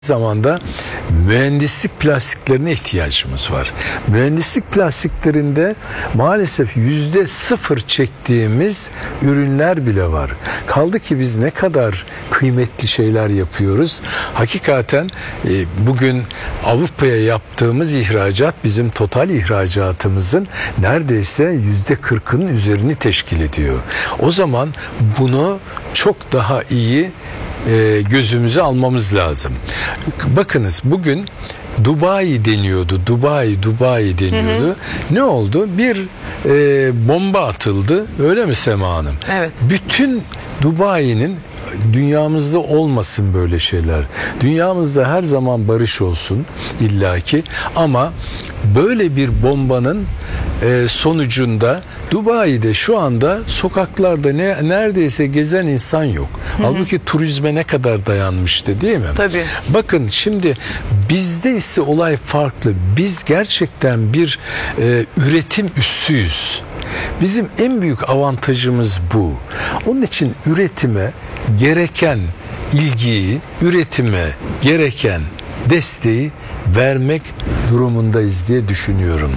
zamanda mühendislik plastiklerine ihtiyacımız var. Mühendislik plastiklerinde maalesef %0 çektiğimiz ürünler bile var. Kaldı ki biz ne kadar kıymetli şeyler yapıyoruz. Hakikaten bugün Avrupa'ya yaptığımız ihracat bizim total ihracatımızın neredeyse %40'ın üzerini teşkil ediyor. O zaman bunu çok daha iyi gözümüze almamız lazım. Bakınız bugün Dubai deniyordu. Dubai deniyordu. Ne oldu? Bir bomba atıldı. Öyle mi Sema Hanım? Evet. Bütün Dubai'nin, dünyamızda olmasın böyle şeyler. Dünyamızda her zaman barış olsun illaki, ama böyle bir bombanın sonucunda Dubai'de şu anda sokaklarda neredeyse gezen insan yok. Halbuki turizme ne kadar dayanmıştı, değil mi? Tabii. Bakın şimdi bizde ise olay farklı. Biz gerçekten bir üretim üssüyüz. Bizim en büyük avantajımız bu. Onun için üretime gereken ilgiyi, üretime gereken desteği vermek durumundayız diye düşünüyorum.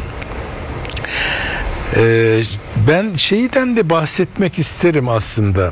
Ben şeyden de bahsetmek isterim aslında.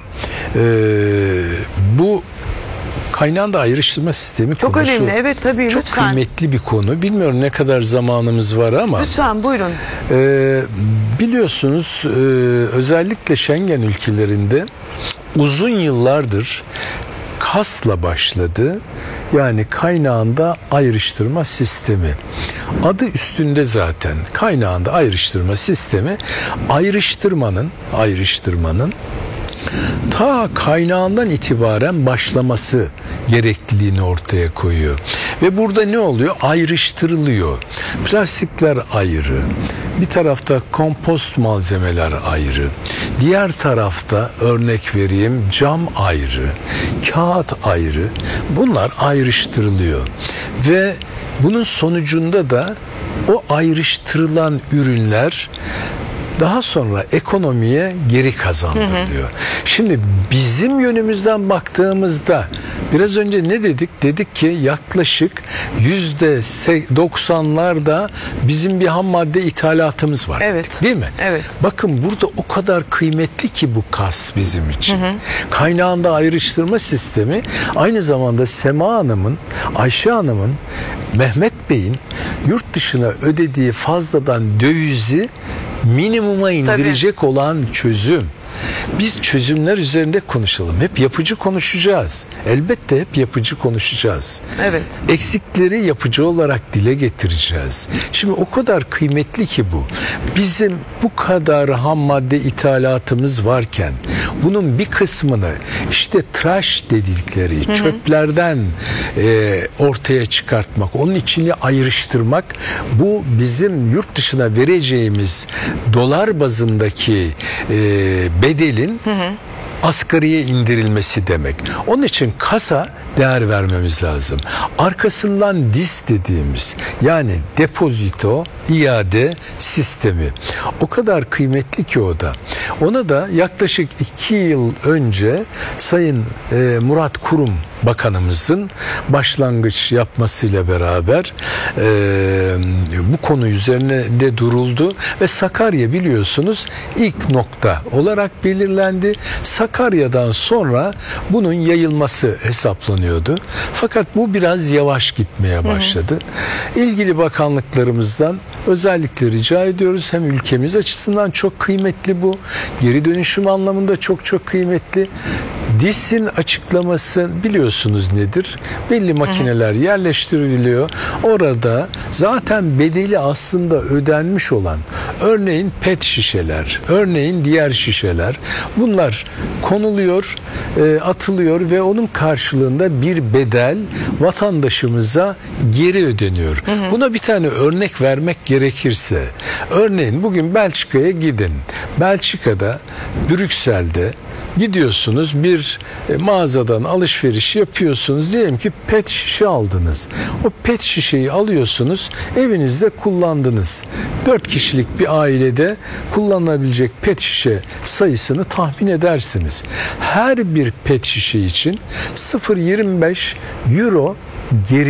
Bu kaynağında ayrıştırma sistemi çok konusu. önemli. Evet tabii, çok lütfen. kıymetli bir konu. Bilmiyorum ne kadar zamanımız var ama. Lütfen buyurun. Biliyorsunuz özellikle Schengen ülkelerinde uzun yıllardır KAS'la başladı. Yani kaynağında ayrıştırma sistemi. Adı üstünde zaten. Kaynağında ayrıştırma sistemi ayrıştırmanın ta kaynağından itibaren başlaması gerekliliğini ortaya koyuyor. Ve burada ne oluyor? Ayrıştırılıyor. Plastikler ayrı. Bir tarafta kompost malzemeler ayrı. Diğer tarafta örnek vereyim, cam ayrı. Kağıt ayrı. Bunlar ayrıştırılıyor. Ve bunun sonucunda da o ayrıştırılan ürünler daha sonra ekonomiye geri kazandırılıyor. Şimdi bizim yönümüzden baktığımızda biraz önce ne dedik? Dedik ki yaklaşık %90'larda bizim bir ham madde ithalatımız var. Evet. Değil mi? Evet. Bakın burada o kadar kıymetli ki bu kas bizim için. Kaynağında ayrıştırma sistemi aynı zamanda Sema Hanım'ın, Ayşe Hanım'ın, Mehmet Bey'in yurt dışına ödediği fazladan dövizi minimuma indirecek olan çözüm. Biz çözümler üzerinde konuşalım. Hep yapıcı konuşacağız. Elbette hep yapıcı konuşacağız. Evet. Eksikleri yapıcı olarak dile getireceğiz. Şimdi o kadar kıymetli ki bu. Bizim bu kadar ham madde ithalatımız varken bunun bir kısmını işte trash dedikleri çöplerden ortaya çıkartmak, onun içini ayrıştırmak, bu bizim yurt dışına vereceğimiz dolar bazındaki bedelin asgariye indirilmesi demek. Onun için kasa değer vermemiz lazım. Arkasından DIS dediğimiz, yani depozito iade sistemi. O kadar kıymetli ki o da. Ona da yaklaşık 2 yıl önce Sayın Murat Kurum Bakanımızın başlangıç yapmasıyla beraber bu konu üzerine de duruldu ve Sakarya biliyorsunuz ilk nokta olarak belirlendi. Sakarya'dan sonra bunun yayılması hesaplanıyordu. Fakat bu biraz yavaş gitmeye başladı. İlgili bakanlıklarımızdan özellikle rica ediyoruz. Hem ülkemiz açısından çok kıymetli bu. Geri dönüşüm anlamında çok kıymetli. DİS'in açıklaması biliyorsunuz nedir? Belli makineler yerleştiriliyor. Orada zaten bedeli aslında ödenmiş olan, örneğin pet şişeler, örneğin diğer şişeler, bunlar konuluyor, atılıyor ve onun karşılığında bir bedel vatandaşımıza geri ödeniyor. Buna bir tane örnek vermek gerekirse, örneğin bugün Belçika'ya gidin. Belçika'da, Brüksel'de gidiyorsunuz, bir mağazadan alışveriş yapıyorsunuz. Diyelim ki pet şişe aldınız. O pet şişeyi alıyorsunuz, evinizde kullandınız. 4 kişilik bir ailede kullanılabilecek pet şişe sayısını tahmin edersiniz. Her bir pet şişe için 0,25 euro geri